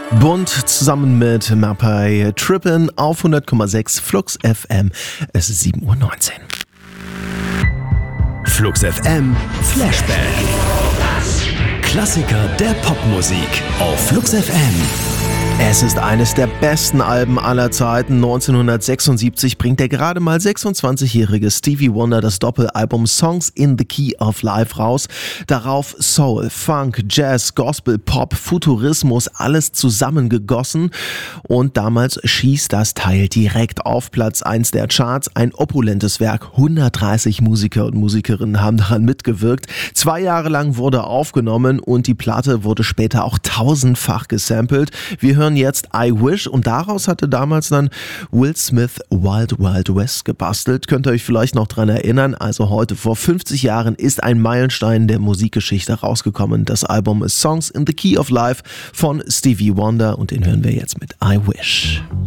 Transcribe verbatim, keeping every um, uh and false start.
Bunt zusammen mit Mapai Trippin auf hundert Komma sechs Flux F M. Es ist sieben Uhr neunzehn. Flux F M Flashback. Klassiker der Popmusik auf Flux F M. Es ist eines der besten Alben aller Zeiten. neunzehnhundertsechsundsiebzig bringt der gerade mal sechsundzwanzigjährige Stevie Wonder das Doppelalbum Songs in the Key of Life raus. Darauf Soul, Funk, Jazz, Gospel, Pop, Futurismus, alles zusammengegossen. Und damals schießt das Teil direkt auf Platz eins der Charts. Ein opulentes Werk. hundertdreißig Musiker und Musikerinnen haben daran mitgewirkt. Zwei Jahre lang wurde aufgenommen und die Platte wurde später auch tausendfach gesampelt. Wir hören jetzt I Wish und daraus hatte damals dann Will Smith Wild Wild West gebastelt. Könnt ihr euch vielleicht noch dran erinnern? Also heute vor fünfzig Jahren ist ein Meilenstein der Musikgeschichte rausgekommen. Das Album ist Songs in the Key of Life von Stevie Wonder und den hören wir jetzt mit I Wish.